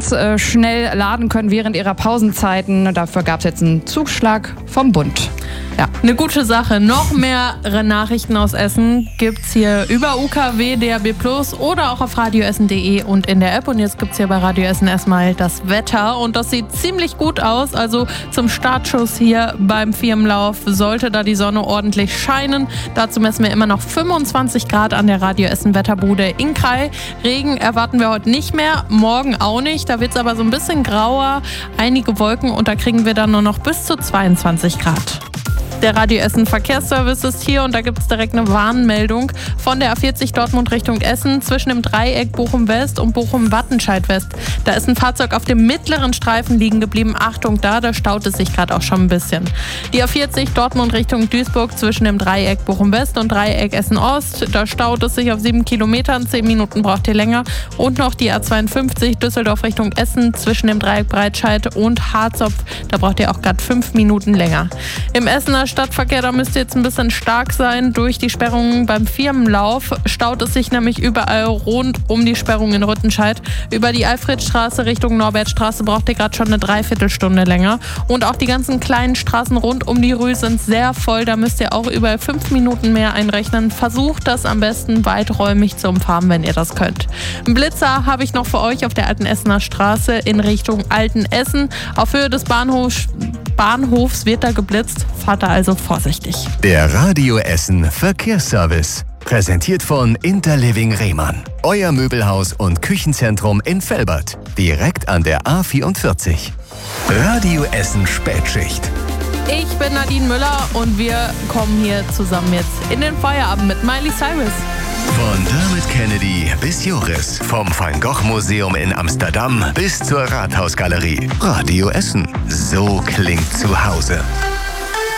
ganz schnell laden können während ihrer Pausenzeiten. Dafür gab es jetzt einen Zuschlag vom Bund. Ja, eine gute Sache. Noch mehr Nachrichten aus Essen gibt's hier über UKW, DAB+ oder auch auf radioessen.de und in der App. Und jetzt gibt's hier bei Radio Essen erstmal das Wetter und das sieht ziemlich gut aus. Also zum Startschuss hier beim Firmenlauf sollte da die Sonne ordentlich scheinen. Dazu messen wir immer noch 25 Grad an der Radio Essen Wetterbude in Krai. Regen erwarten wir heute nicht mehr, morgen auch nicht. Da wird's aber so ein bisschen grauer, einige Wolken und da kriegen wir dann nur noch bis zu 22 Grad. Der Radio Essen Verkehrsservice ist hier und da gibt es direkt eine Warnmeldung von der A40 Dortmund Richtung Essen zwischen dem Dreieck Bochum West und Bochum Wattenscheid West. Da ist ein Fahrzeug auf dem mittleren Streifen liegen geblieben. Achtung, da staut es sich gerade auch schon ein bisschen. Die A40 Dortmund Richtung Duisburg zwischen dem Dreieck Bochum West und Dreieck Essen Ost. Da staut es sich auf 7 Kilometern, 10 Minuten braucht ihr länger. Und noch die A52 Düsseldorf Richtung Essen zwischen dem Dreieck Breitscheid und Harzopf. Da braucht ihr auch gerade 5 Minuten länger. Im Essener Stadtverkehr, da müsst ihr jetzt ein bisschen stark sein. Durch die Sperrungen beim Firmenlauf staut es sich nämlich überall rund um die Sperrung in Rüttenscheid. Über die Alfredstraße Richtung Norbertstraße braucht ihr gerade schon eine Dreiviertelstunde länger. Und auch die ganzen kleinen Straßen rund um die Rue sind sehr voll. Da müsst ihr auch überall 5 Minuten mehr einrechnen. Versucht das am besten weiträumig zu umfahren, wenn ihr das könnt. Einen Blitzer habe ich noch für euch auf der Alten Essener Straße in Richtung Altenessen. Auf Höhe des Bahnhofs wird da geblitzt. Fahrt da also vorsichtig. Der Radio Essen Verkehrsservice. Präsentiert von Interliving Rehmann. Euer Möbelhaus und Küchenzentrum in Velbert. Direkt an der A44. Radio Essen Spätschicht. Ich bin Nadine Müller und wir kommen hier zusammen jetzt in den Feierabend mit Miley Cyrus. Von Dermot Kennedy bis Joris. Vom Van Gogh Museum in Amsterdam bis zur Rathausgalerie. Radio Essen. So klingt zu Hause.